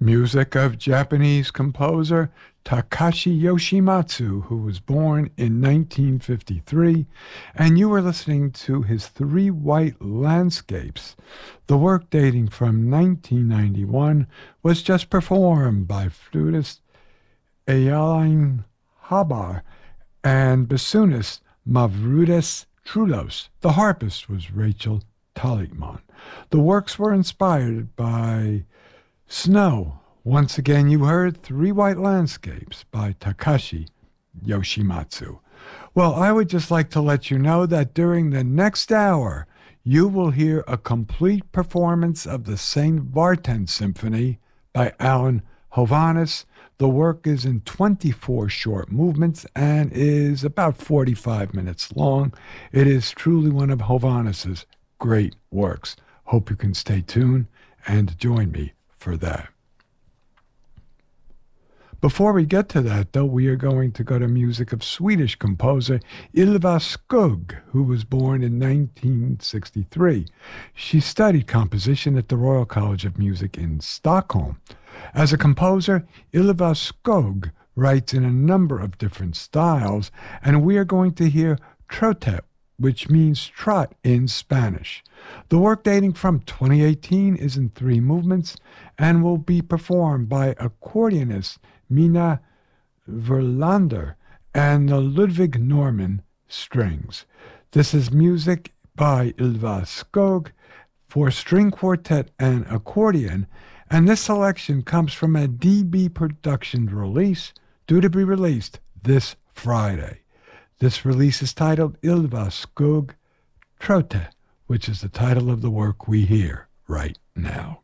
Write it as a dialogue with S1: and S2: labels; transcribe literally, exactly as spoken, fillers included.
S1: Music of Japanese composer Takashi Yoshimatsu, who was born in nineteen fifty-three, and you were listening to his Three White Landscapes. The work, dating from nineteen ninety-one, was just performed by flutist Eyalin Habar and bassoonist Mavroudis Troulos. The harpist was Rachel Talikman. The works were inspired by snow. Once again, you heard Three White Landscapes by Takashi Yoshimatsu. Well, I would just like to let you know that during the next hour, you will hear a complete performance of the Saint Vartan Symphony by Alan Hovhaness. The work is in twenty-four short movements and is about forty-five minutes long. It is truly one of Hovhaness's great works. Hope you can stay tuned and join me for that. Before we get to that, though, we are going to go to music of Swedish composer Ylva Skog, who was born in nineteen sixty-three. She studied composition at the Royal College of Music in Stockholm. As a composer, Ylva Skog writes in a number of different styles, and we are going to hear Trotet, which means trot in Spanish. The work, dating from twenty eighteen, is in three movements and will be performed by accordionist Mina Verlander and the Ludwig Norman strings. This is music by Ylva Skog for string quartet and accordion, and this selection comes from a D B Productions release due to be released this Friday. This release is titled Ylva Skog Trote, which is the title of the work we hear right now.